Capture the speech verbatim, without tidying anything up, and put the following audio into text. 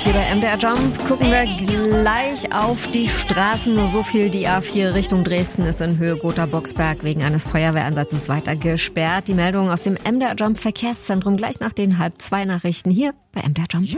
Hier bei M D R Jump gucken wir gleich auf die Straßen. Nur so viel, die A vier Richtung Dresden ist in Höhe Gotha-Boxberg wegen eines Feuerwehreinsatzes weiter gesperrt. Die Meldung aus dem M D R Jump Verkehrszentrum gleich nach den halb zwei Nachrichten hier bei M D R Jump.